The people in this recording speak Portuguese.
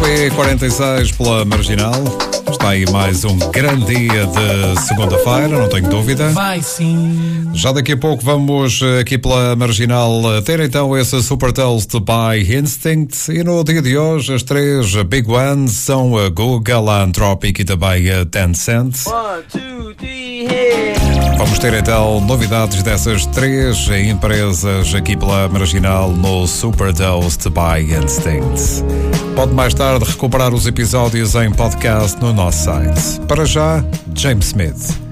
8h46 pela Marginal. Está aí mais um grande dia de segunda-feira, não tenho dúvida. Vai sim. Já daqui a pouco vamos aqui pela Marginal ter então esse Super Toast by Instinct. E no dia de hoje as três Big Ones são a Google, a Anthropic e também a Tencent. 1, 2, 3, hit! Vamos ter então novidades dessas três empresas aqui pela Marginal no Super Toast by Instinct. Pode mais tarde recuperar os episódios em podcast no nosso site. Para já, James Smith.